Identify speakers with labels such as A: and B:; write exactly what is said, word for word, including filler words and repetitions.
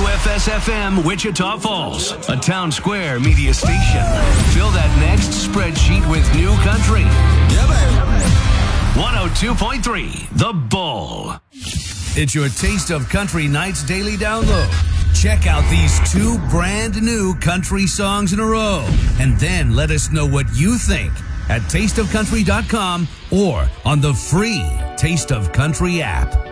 A: W F S F M Wichita Falls, a Town Square media station. Fill that next spreadsheet with new country.
B: Yeah, baby.
A: one oh two point three, The Bull. It's your Taste of Country Nights daily download. Check out these two brand new country songs in a row, and then let us know what you think at taste of country dot com or on the free Taste of Country app.